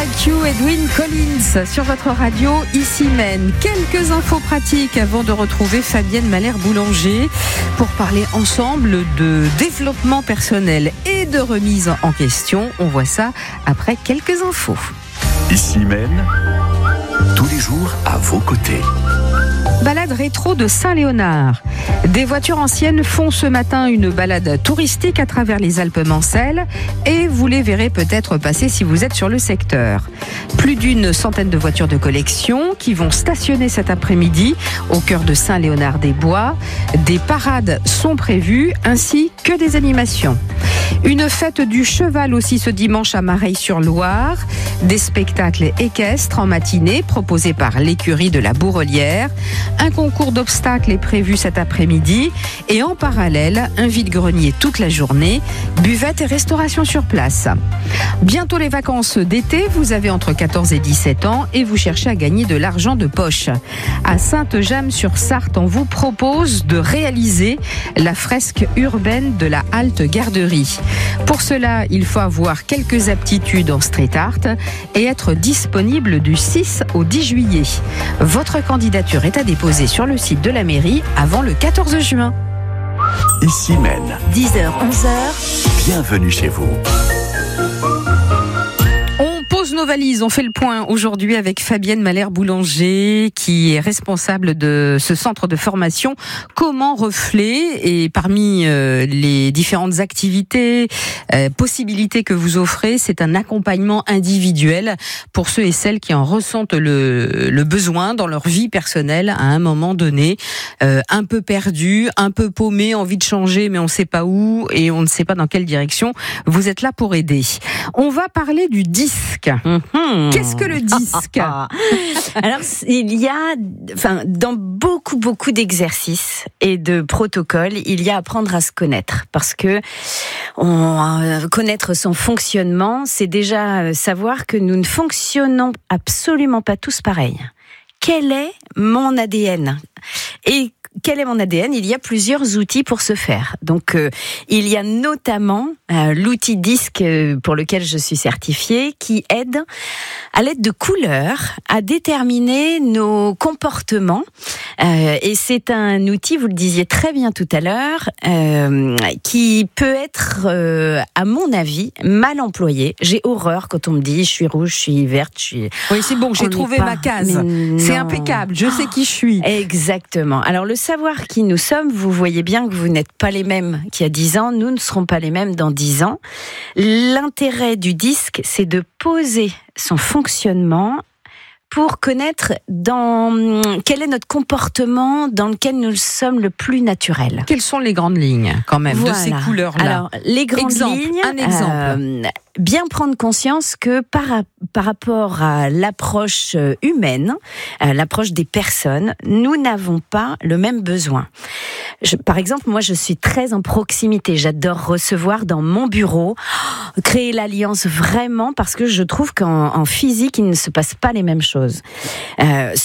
Like You, Edwin Collins sur votre radio, ici Maine. Quelques infos pratiques avant de retrouver Fabienne Malher-Boulanger pour parler ensemble de développement personnel et de remise en question. On voit ça après quelques infos. Ici Maine, tous les jours à vos côtés. Balade rétro de Saint-Léonard. Des voitures anciennes font ce matin une balade touristique à travers les Alpes-Mancelles et vous les verrez peut-être passer si vous êtes sur le secteur. Plus d'une centaine de voitures de collection qui vont stationner cet après-midi au cœur de Saint-Léonard-des-Bois. Des parades sont prévues ainsi que des animations. Une fête du cheval aussi ce dimanche à Mareil-sur-Loire. Des spectacles équestres en matinée proposés par l'écurie de la Bourrelière. Un concours d'obstacles est prévu cet après-midi et en parallèle, un vide-grenier toute la journée, buvette et restauration sur place. Bientôt les vacances d'été, vous avez entre 14 et 17 ans et vous cherchez à gagner de l'argent de poche. À Sainte-Jamme-sur-Sarthe, on vous propose de réaliser la fresque urbaine de la halte garderie. Pour cela, il faut avoir quelques aptitudes en street art et être disponible du 6 au 10 juillet. Votre candidature est à déposer sur le site de la mairie avant le 14 juin. Ici Maine, 10h, 11h. bienvenue chez vous. Nos valises, on fait le point aujourd'hui avec Fabienne Malher-Boulanger qui est responsable de ce centre de formation Comment Reflet, et parmi les différentes activités, possibilités que vous offrez, c'est un accompagnement individuel pour ceux et celles qui en ressentent le besoin dans leur vie personnelle à un moment donné, un peu perdu, un peu paumé, envie de changer mais on ne sait pas où et on ne sait pas dans quelle direction. Vous êtes là pour aider. On va parler du disque. Qu'est-ce que le disque ? Alors, il y a, dans beaucoup d'exercices et de protocoles, il y a apprendre à se connaître. Parce que connaître son fonctionnement, c'est déjà savoir que nous ne fonctionnons absolument pas tous pareil. Quel est mon ADN ? Et quel est mon ADN ? Il y a plusieurs outils pour ce faire. Donc, il y a notamment l'outil disque pour lequel je suis certifiée qui aide, à l'aide de couleurs, à déterminer nos comportements. Et c'est un outil, vous le disiez très bien tout à l'heure, qui peut être, à mon avis, mal employé. J'ai horreur quand on me dit je suis rouge, je suis verte, je suis... Oui, c'est bon, j'ai trouvé ma case. C'est impeccable, je sais qui je suis. Exactement. Alors, le savoir qui nous sommes, vous voyez bien que vous n'êtes pas les mêmes qu'il y a 10 ans, nous ne serons pas les mêmes dans 10 ans. L'intérêt du disque, c'est de poser son fonctionnement pour connaître quel est notre comportement dans lequel nous sommes le plus naturel. Quelles sont les grandes lignes, quand même, de ces couleurs-là ? Alors, les grandes lignes... Un exemple. Bien prendre conscience que par rapport à l'approche humaine, l'approche des personnes, nous n'avons pas le même besoin. Par exemple, moi, je suis très en proximité. J'adore recevoir dans mon bureau, créer l'alliance vraiment, parce que je trouve qu'en physique, il ne se passe pas les mêmes choses.